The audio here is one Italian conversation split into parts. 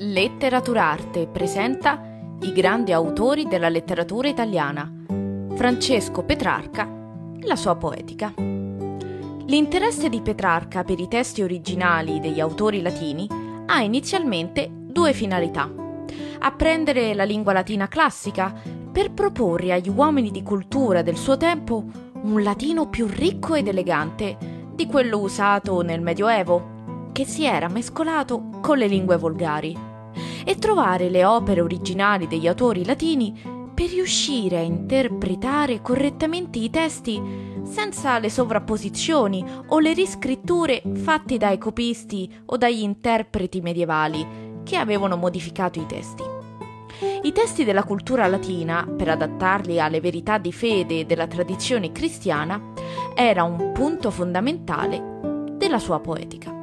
Letteraturarte presenta i grandi autori della letteratura italiana, Francesco Petrarca e la sua poetica. L'interesse di Petrarca per i testi originali degli autori latini ha inizialmente due finalità: apprendere la lingua latina classica per proporre agli uomini di cultura del suo tempo un latino più ricco ed elegante di quello usato nel Medioevo, che si era mescolato con le lingue volgari, e trovare le opere originali degli autori latini per riuscire a interpretare correttamente i testi senza le sovrapposizioni o le riscritture fatte dai copisti o dagli interpreti medievali che avevano modificato i testi. I testi della cultura latina, per adattarli alle verità di fede della tradizione cristiana, era un punto fondamentale della sua poetica.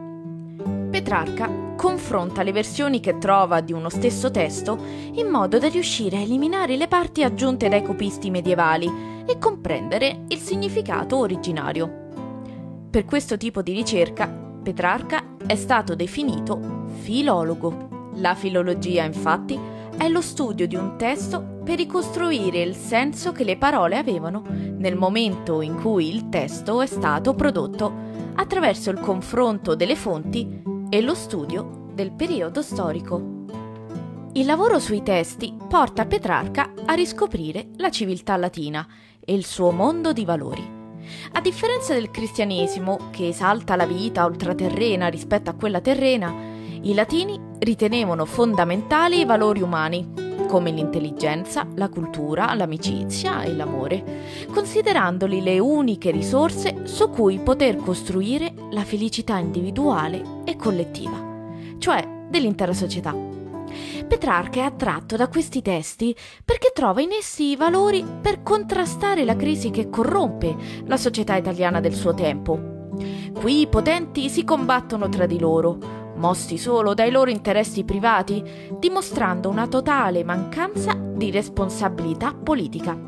Petrarca confronta le versioni che trova di uno stesso testo in modo da riuscire a eliminare le parti aggiunte dai copisti medievali e comprendere il significato originario. Per questo tipo di ricerca, Petrarca è stato definito filologo. La filologia, infatti, è lo studio di un testo per ricostruire il senso che le parole avevano nel momento in cui il testo è stato prodotto, attraverso il confronto delle fonti e lo studio del periodo storico. Il lavoro sui testi porta Petrarca a riscoprire la civiltà latina e il suo mondo di valori. A differenza del cristianesimo, che esalta la vita ultraterrena rispetto a quella terrena, i latini ritenevano fondamentali i valori umani, come l'intelligenza, la cultura, l'amicizia e l'amore, considerandoli le uniche risorse su cui poter costruire la felicità individuale e collettiva, cioè dell'intera società. Petrarca è attratto da questi testi perché trova in essi i valori per contrastare la crisi che corrompe la società italiana del suo tempo. Qui i potenti si combattono tra di loro, mossi solo dai loro interessi privati, dimostrando una totale mancanza di responsabilità politica.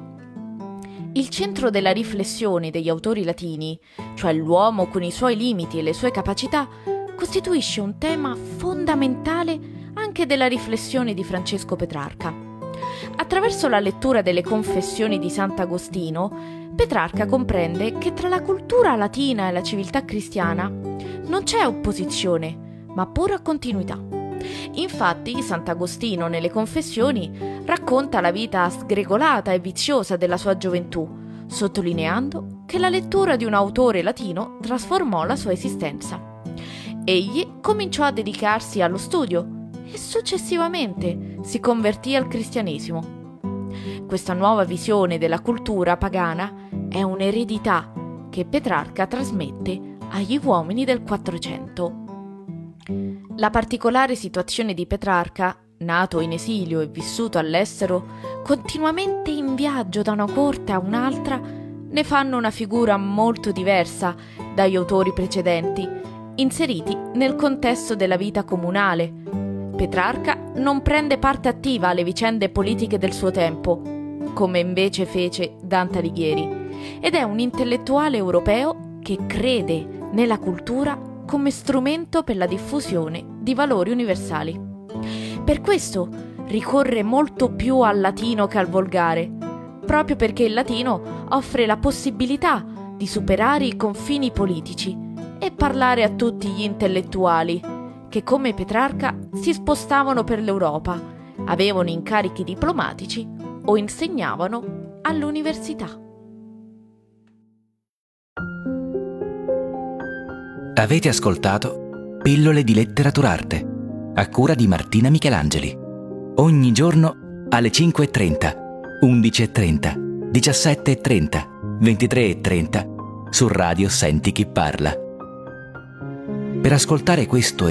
Il centro della riflessione degli autori latini, cioè l'uomo con i suoi limiti e le sue capacità, costituisce un tema fondamentale anche della riflessione di Francesco Petrarca. Attraverso la lettura delle Confessioni di Sant'Agostino, Petrarca comprende che tra la cultura latina e la civiltà cristiana non c'è opposizione, ma pura continuità. Infatti, Sant'Agostino nelle Confessioni racconta la vita sgregolata e viziosa della sua gioventù, sottolineando che la lettura di un autore latino trasformò la sua esistenza. Egli cominciò a dedicarsi allo studio e successivamente si convertì al cristianesimo. Questa nuova visione della cultura pagana è un'eredità che Petrarca trasmette agli uomini del Quattrocento. La particolare situazione di Petrarca, nato in esilio e vissuto all'estero, continuamente in viaggio da una corte a un'altra, ne fanno una figura molto diversa dagli autori precedenti, inseriti nel contesto della vita comunale. Petrarca non prende parte attiva alle vicende politiche del suo tempo, come invece fece Dante Alighieri, ed è un intellettuale europeo che crede nella cultura come strumento per la diffusione di valori universali. Per questo ricorre molto più al latino che al volgare, proprio perché il latino offre la possibilità di superare i confini politici e parlare a tutti gli intellettuali che, come Petrarca, si spostavano per l'Europa, avevano incarichi diplomatici o insegnavano all'università. Avete ascoltato Pillole di Letteraturarte, a cura di Martina Michelangeli. Ogni giorno alle 5:30, 11:30, 17:30, 23:30 su Radio Senti Chi Parla. Per ascoltare questo